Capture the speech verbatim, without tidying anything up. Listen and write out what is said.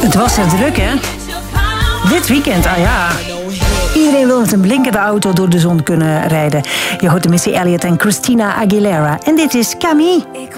Het was er druk, hè? Dit weekend, ah ja. Iedereen wil met een blinkende auto door de zon kunnen rijden. Je hoort de Missy Elliott en Christina Aguilera. En dit is Camille.